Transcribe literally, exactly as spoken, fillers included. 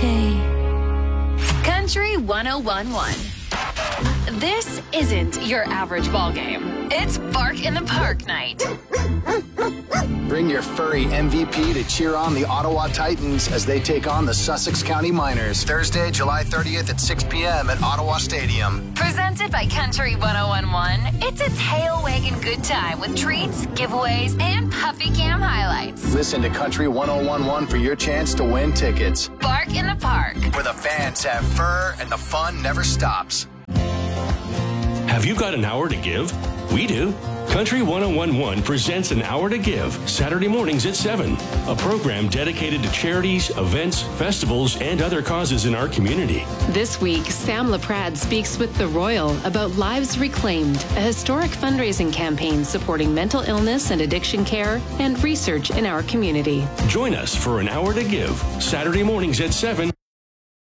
okay. Country one oh one point one. This isn't your average ball game. It's Bark in the Park night. Bring your furry M V P to cheer on the Ottawa Titans as they take on the Sussex County Miners. Thursday, July thirtieth at six p.m. at Ottawa Stadium. Presented by Country one oh one point one, it's a tail-wagging good time with treats, giveaways, and puppy cam highlights. Listen to Country one oh one point one for your chance to win tickets. Bark in the Park, where the fans have fur and the fun never stops. Have you got an hour to give? We do. Country one oh one point one presents An Hour to Give, Saturday mornings at seven, a program dedicated to charities, events, festivals, and other causes in our community. This week, Sam Laprade speaks with The Royal about Lives Reclaimed, a historic fundraising campaign supporting mental illness and addiction care and research in our community. Join us for An Hour to Give, Saturday mornings at seven.